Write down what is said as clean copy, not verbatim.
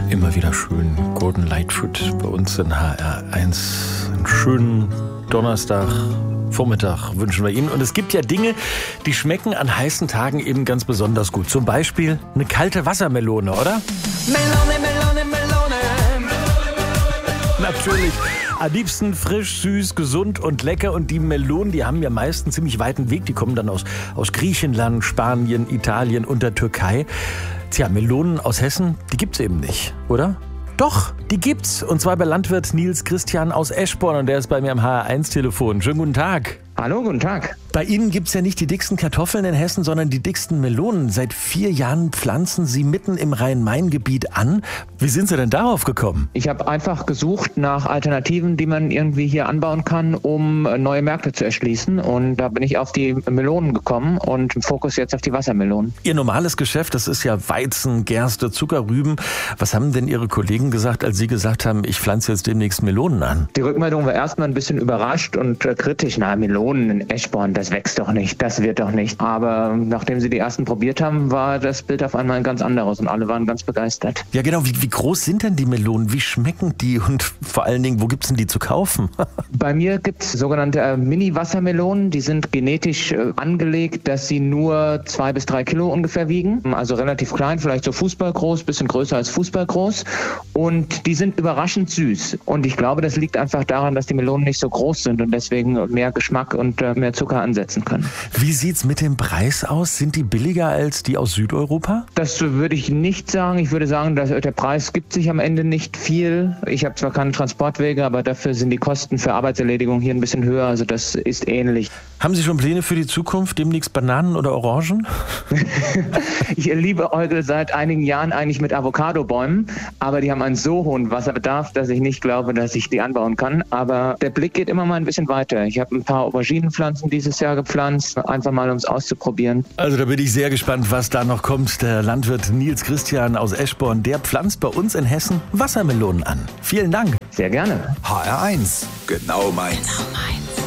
Immer wieder schön. Gordon Lightfoot bei uns in HR1. Einen schönen Donnerstagvormittag wünschen wir Ihnen. Und es gibt ja Dinge, die schmecken an heißen Tagen eben ganz besonders gut. Zum Beispiel eine kalte Wassermelone, oder? Melone, Melone, Melone. Natürlich. Am liebsten frisch, süß, gesund und lecker. Und die Melonen, die haben ja meist einen ziemlich weiten Weg. Die kommen dann aus Griechenland, Spanien, Italien und der Türkei. Tja, Melonen aus Hessen, die gibt's eben nicht, oder? Doch, die gibt's. Und zwar bei Landwirt Nils Christian aus Eschborn. Und der ist bei mir am HR1-Telefon. Schönen guten Tag. Hallo, guten Tag. Bei Ihnen gibt's ja nicht die dicksten Kartoffeln in Hessen, sondern die dicksten Melonen. Seit 4 Jahren pflanzen Sie mitten im Rhein-Main-Gebiet an. Wie sind Sie denn darauf gekommen? Ich habe einfach gesucht nach Alternativen, die man irgendwie hier anbauen kann, um neue Märkte zu erschließen. Und da bin ich auf die Melonen gekommen und im Fokus jetzt auf die Wassermelonen. Ihr normales Geschäft, das ist ja Weizen, Gerste, Zuckerrüben. Was haben denn Ihre Kollegen gesagt, als Sie gesagt haben, ich pflanze jetzt demnächst Melonen an? Die Rückmeldung war erstmal ein bisschen überrascht und kritisch. Na, Melonen in Eschborn, das wächst doch nicht, das wird doch nicht. Aber nachdem sie die ersten probiert haben, war das Bild auf einmal ein ganz anderes und alle waren ganz begeistert. Ja genau, wie groß sind denn die Melonen? Wie schmecken die? Und vor allen Dingen, wo gibt's denn die zu kaufen? Bei mir gibt's sogenannte Mini-Wassermelonen, die sind genetisch angelegt, dass sie nur 2 bis 3 Kilo ungefähr wiegen. Also relativ klein, vielleicht so fußballgroß, bisschen größer als fußballgroß. Und die sind überraschend süß. Und ich glaube, das liegt einfach daran, dass die Melonen nicht so groß sind und deswegen mehr Geschmack und mehr Zucker ansetzen können. Wie sieht's mit dem Preis aus? Sind die billiger als die aus Südeuropa? Das würde ich nicht sagen. Ich würde sagen, dass der Preis gibt sich am Ende nicht viel. Ich habe zwar keine Transportwege, aber dafür sind die Kosten für Arbeitserledigung hier ein bisschen höher. Also das ist ähnlich. Haben Sie schon Pläne für die Zukunft? Demnächst Bananen oder Orangen? Ich liebäugle seit einigen Jahren eigentlich mit Avocadobäumen, aber die haben einen so hohen Wasserbedarf, dass ich nicht glaube, dass ich die anbauen kann. Aber der Blick geht immer mal ein bisschen weiter. Ich habe ein paar Auberginenpflanzen dieses Jahr gepflanzt, einfach mal um es auszuprobieren. Also da bin ich sehr gespannt, was da noch kommt. Der Landwirt Nils Christian aus Eschborn, der pflanzt bei uns in Hessen Wassermelonen an. Vielen Dank. Sehr gerne. HR1, genau meins. Genau meins.